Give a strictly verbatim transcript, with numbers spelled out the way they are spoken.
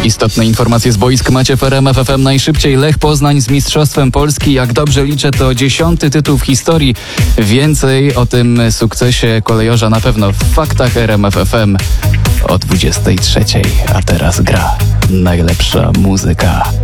Istotne informacje z boisk macie w R M F F M najszybciej. Lech Poznań z Mistrzostwem Polski. Jak dobrze liczę, to dziesiąty tytuł w historii. Więcej o tym sukcesie kolejorza na pewno w faktach R M F F M o dwudziestej trzeciej. A teraz gra najlepsza muzyka.